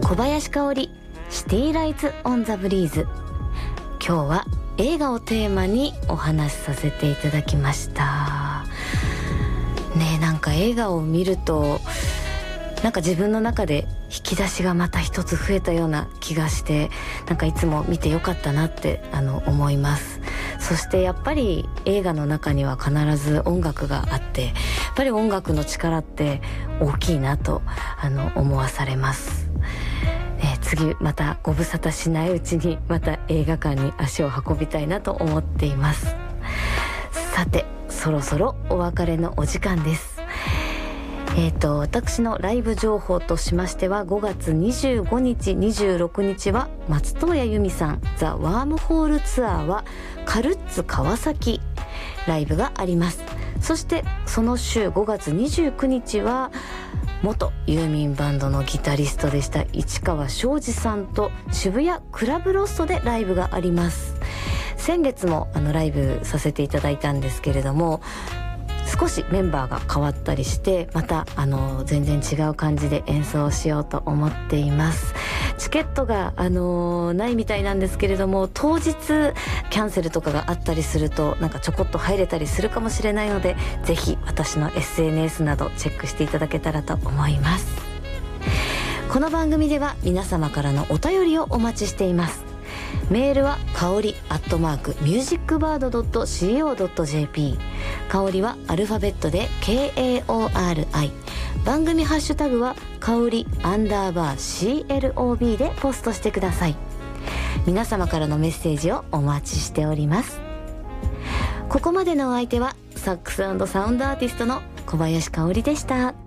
小林香織シティライツオンザブリーズ。今日は映画をテーマにお話しさせていただきましたね。なんか映画を見るとなんか自分の中で引き出しがまた一つ増えたような気がして、なんかいつも見てよかったなって思います。そしてやっぱり映画の中には必ず音楽があって、やっぱり音楽の力って大きいなと思わされます。次またご無沙汰しないうちにまた映画館に足を運びたいなと思っています。さてそろそろお別れのお時間です。私のライブ情報としましては、5月25日26日は松任谷由実さんザ・ワームホールツアーはカルッツ川崎ライブがあります。そしてその週5月29日は元ユーミンバンドのギタリストでした市川昭二さんと渋谷クラブロストでライブがあります。先月もライブさせていただいたんですけれども、少しメンバーが変わったりして、また全然違う感じで演奏しようと思っています。チケットがないみたいなんですけれども、当日キャンセルとかがあったりするとなんかちょこっと入れたりするかもしれないので、ぜひ私の SNS などチェックしていただけたらと思います。この番組では皆様からのお便りをお待ちしています。メールはかおり@musicbird.co.jp、 かおりはアルファベットで KAORI、 番組ハッシュタグはかおり_CLOB でポストしてください。皆様からのメッセージをお待ちしております。ここまでのお相手はサックス&サウンドアーティストの小林香織でした。